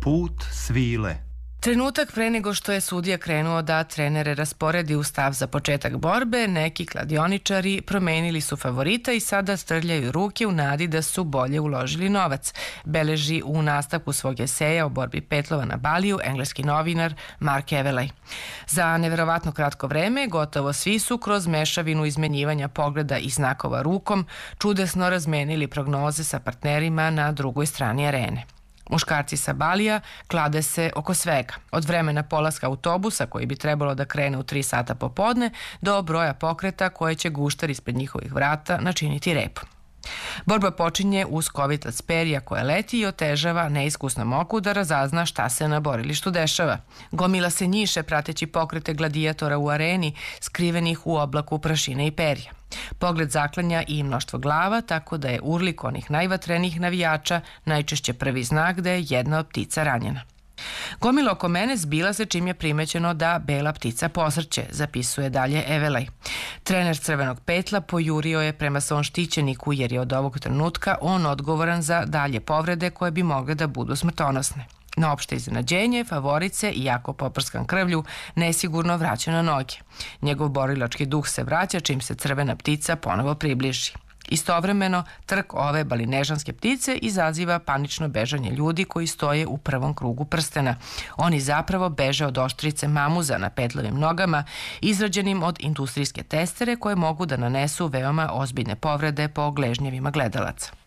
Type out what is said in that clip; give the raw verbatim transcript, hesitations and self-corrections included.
Put svile. Trenutak pre nego što je sudija krenuo da trenere rasporedi u stav za početak borbe, neki kladioničari promenili su favorita i sada strljaju ruke u nadi da su bolje uložili novac, beleži u nastavku svog eseja o borbi petlova na Baliju engleski novinar Mark Evelay. Za neverovatno kratko vreme gotovo svi su kroz mešavinu izmenjivanja pogleda i znakova rukom čudesno razmenili prognoze sa partnerima na drugoj strani arene. Muškarci sa Balija klade se oko svega, od vremena polaska autobusa koji bi trebalo da krene u tri sata popodne do broja pokreta koje će guštar ispred njihovih vrata načiniti repom. Borba počinje uz kovitac perja koje leti i otežava neiskusnom oku da razazna šta se na borilištu dešava. Gomila se njiše prateći pokrete gladijatora u areni, skrivenih u oblaku prašine i perja. Pogled zaklanja i mnoštvo glava, tako da je urlik onih najvatrenijih navijača najčešće prvi znak da je jedna od ptica ranjena. Gomila oko mene zbila se čim je primećeno da bela ptica posrće, zapisuje dalje Evelay. Trener Crvenog petla pojurio je prema svom štićeniku jer je od ovog trenutka on odgovoran za dalje povrede koje bi mogle da budu smrtonosne. Na opšte iznenađenje, favorit se, iako poprskan krvlju, nesigurno vraća na noge. Njegov borilački duh se vraća čim se crvena ptica ponovo približi. Istovremeno, trk ove balinežanske ptice izaziva panično bežanje ljudi koji stoje u prvom krugu prstena. Oni zapravo beže od oštrice mamuza na petlovim nogama, izrađenim od industrijske testere koje mogu da nanesu veoma ozbiljne povrede po gležnjevima gledalaca.